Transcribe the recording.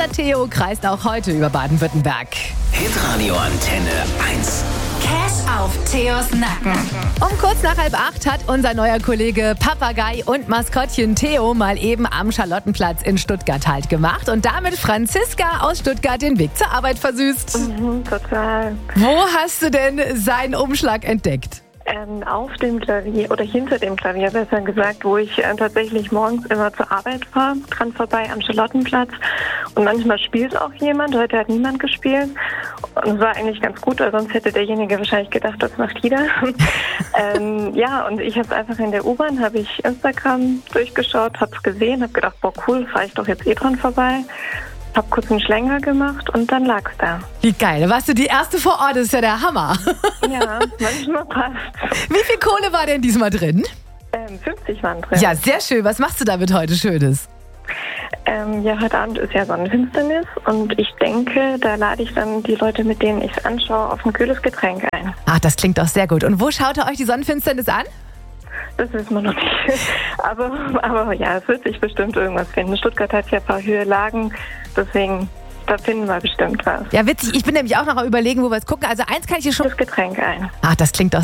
Unser Theo kreist auch heute über Baden-Württemberg. Hitradio Antenne 1. Cash auf Theos Nacken. Um kurz nach 7:30 hat unser neuer Kollege Papagei und Maskottchen Theo mal eben am Charlottenplatz in Stuttgart Halt gemacht und damit Franziska aus Stuttgart den Weg zur Arbeit versüßt. Total. Wo hast du denn seinen Umschlag entdeckt? Auf dem Klavier oder hinter dem Klavier, besser gesagt, wo ich tatsächlich morgens immer zur Arbeit fahre, dran vorbei am Charlottenplatz. Und manchmal spielt auch jemand, heute hat niemand gespielt. Und es war eigentlich ganz gut, weil sonst hätte derjenige wahrscheinlich gedacht, das macht jeder. Ja, und ich habe einfach in der U-Bahn, habe ich Instagram durchgeschaut, habe es gesehen, habe gedacht, boah cool, fahre ich doch jetzt dran vorbei. Hab kurz einen Schlenker gemacht und dann lag's da. Wie geil, warst du die erste vor Ort, das ist ja der Hammer. Ja, manchmal passt. Wie viel Kohle war denn diesmal drin? 50 waren drin. Ja, sehr schön. Was machst du damit heute Schönes? Ja, heute Abend ist ja Sonnenfinsternis und ich denke, da lade ich dann die Leute, mit denen ich es anschaue, auf ein kühles Getränk ein. Ach, das klingt doch sehr gut. Und wo schaut ihr euch die Sonnenfinsternis an? Das wissen wir noch nicht. Aber ja, es wird sich bestimmt irgendwas finden. Stuttgart hat ja ein paar Höhenlagen, deswegen, da finden wir bestimmt was. Ja, witzig. Ich bin nämlich auch noch am Überlegen, wo wir es gucken. Also eins kann ich hier schon... Das Getränk ein. Ach, das klingt doch